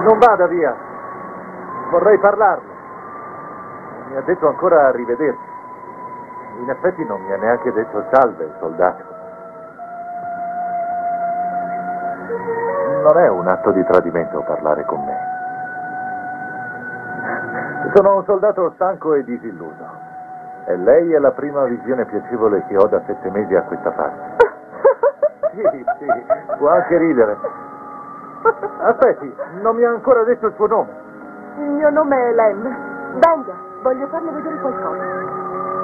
Non vada via. Vorrei parlarle. Mi ha detto ancora arrivederci. In effetti non mi ha neanche detto salve, soldato. Non è un atto di tradimento parlare con me. Sono un soldato stanco e disilluso. E lei è la prima visione piacevole che ho da 7 mesi a questa parte. Sì, può anche ridere. Aspetti, non mi ha ancora detto il suo nome. Il mio nome è Len. Venga, voglio farle vedere qualcosa.